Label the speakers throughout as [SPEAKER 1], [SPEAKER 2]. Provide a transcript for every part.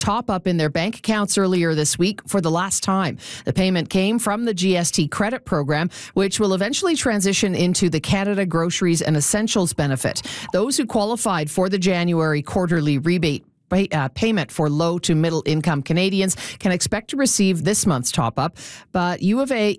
[SPEAKER 1] top up in their bank accounts earlier this week for the last time. The payment came from the GST credit program, which will eventually transition into the Canada Groceries and Essentials benefit. Those who qualified for the January quarterly rebate payment for low to middle income Canadians can expect to receive this month's top up. But U of A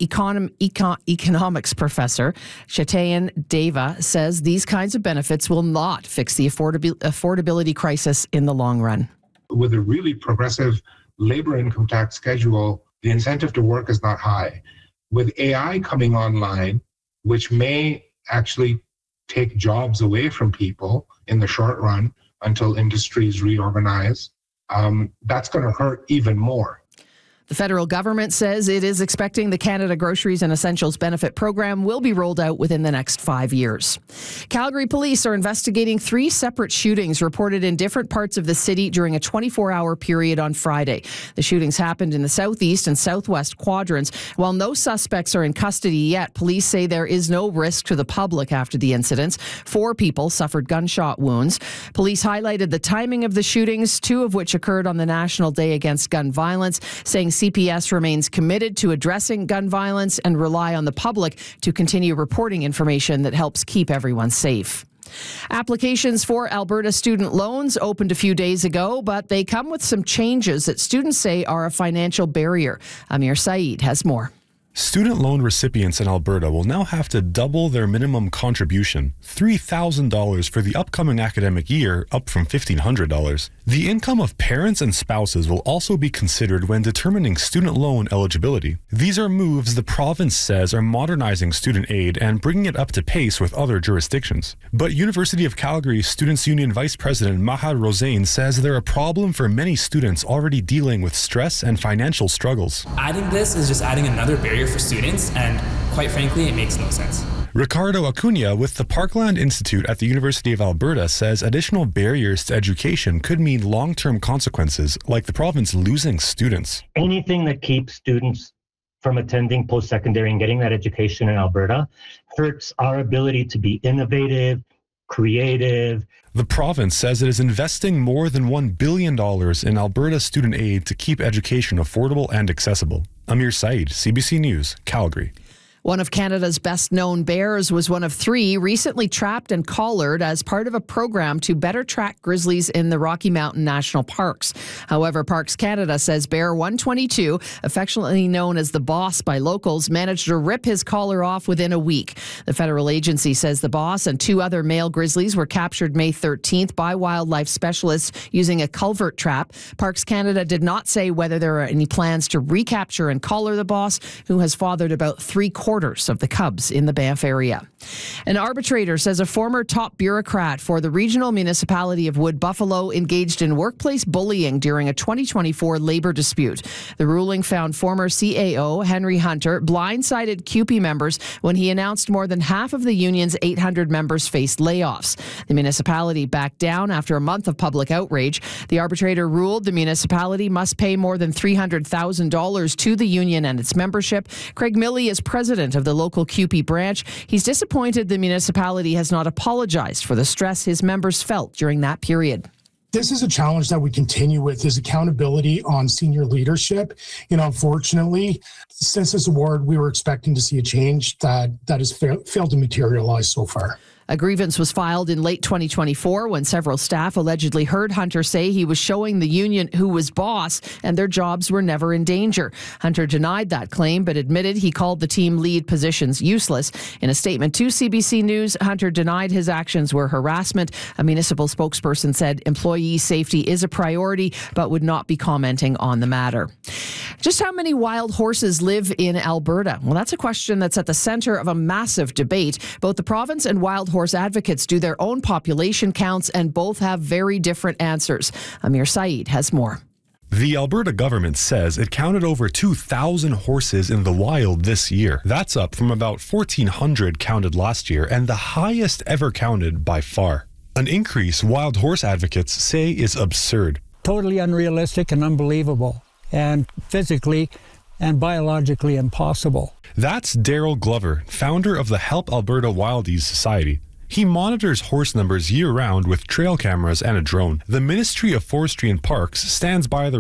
[SPEAKER 1] economics professor Shatayan Deva says these kinds of benefits will not fix the affordability crisis in the long run.
[SPEAKER 2] With a really progressive labor income tax schedule, the incentive to work is not high. With AI coming online, which may actually take jobs away from people in the short run, until industries reorganize, that's going to hurt even more.
[SPEAKER 1] The federal government says it is expecting the Canada Groceries and Essentials benefit program will be rolled out within the next 5 years. Calgary police are investigating 3 separate shootings reported in different parts of the city during a 24-hour period on Friday. The shootings happened in the southeast and southwest quadrants. While no suspects are in custody yet, police say there is no risk to the public after the incidents. 4 people suffered gunshot wounds. Police highlighted the timing of the shootings, 2 of which occurred on the National Day Against Gun Violence, saying CPS remains committed to addressing gun violence and rely on the public to continue reporting information that helps keep everyone safe. Applications for Alberta student loans opened a few days ago, but they come with some changes that students say are a financial barrier. Amir Saeed has more.
[SPEAKER 3] Student loan recipients in Alberta will now have to double their minimum contribution, $3,000 for the upcoming academic year, up from $1,500. The income of parents and spouses will also be considered when determining student loan eligibility. These are moves the province says are modernizing student aid and bringing it up to pace with other jurisdictions. But University of Calgary Students' Union Vice President Maha Rosain says they're a problem for many students already dealing with stress and financial struggles.
[SPEAKER 4] Adding this is just adding another barrier for students, and quite frankly, it makes no sense.
[SPEAKER 3] Ricardo Acuna with the Parkland Institute at the University of Alberta says additional barriers to education could mean long-term consequences, like the province losing students.
[SPEAKER 5] Anything that keeps students from attending post-secondary and getting that education in Alberta hurts our ability to be innovative, creative.
[SPEAKER 3] The province says it is investing more than $1 billion in Alberta student aid to keep education affordable and accessible. Amir Saeed, CBC News, Calgary.
[SPEAKER 1] One of Canada's best-known bears was one of 3 recently trapped and collared as part of a program to better track grizzlies in the Rocky Mountain National Parks. However, Parks Canada says Bear 122, affectionately known as the Boss by locals, managed to rip his collar off within a week. The federal agency says the Boss and 2 other male grizzlies were captured May 13th by wildlife specialists using a culvert trap. Parks Canada did not say whether there are any plans to recapture and collar the Boss, who has fathered about 3/4 of the cubs in the Banff area. An arbitrator says a former top bureaucrat for the regional municipality of Wood Buffalo engaged in workplace bullying during a 2024 labor dispute. The ruling found former CAO Henry Hunter blindsided CUPE members when he announced more than half of the union's 800 members faced layoffs. The municipality backed down after a month of public outrage. The arbitrator ruled the municipality must pay more than $300,000 to the union and its membership. Craig Milley is president of the local CUPE branch. He's disappointed the municipality has not apologized for the stress his members felt during that period.
[SPEAKER 6] This is a challenge that we continue with, is accountability on senior leadership. Unfortunately, since this award, we were expecting to see a change that has failed to materialize so far.
[SPEAKER 1] A grievance was filed in late 2024 when several staff allegedly heard Hunter say he was showing the union who was boss and their jobs were never in danger. Hunter denied that claim but admitted he called the team lead positions useless. In a statement to CBC News, Hunter denied his actions were harassment. A municipal spokesperson said employee safety is a priority but would not be commenting on the matter. Just how many wild horses live in Alberta? Well, that's a question that's at the center of a massive debate. Both the province and wild horse advocates do their own population counts, and both have very different answers. Amir Saeed has more.
[SPEAKER 3] The Alberta government says it counted over 2,000 horses in the wild this year. That's up from about 1,400 counted last year and the highest ever counted by far. An increase wild horse advocates say is absurd.
[SPEAKER 7] Totally unrealistic and unbelievable, and physically and biologically impossible.
[SPEAKER 3] That's Daryl Glover, founder of the Help Alberta Wildies Society. He monitors horse numbers year-round with trail cameras and a drone. The Ministry of Forestry and Parks stands by the